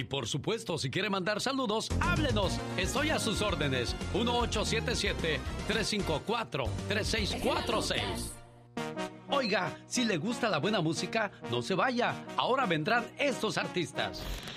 por supuesto, si quiere mandar saludos, háblenos. Estoy a sus órdenes. 1877-354-3646. Oiga, si le gusta la buena música, no se vaya. Ahora vendrán estos artistas.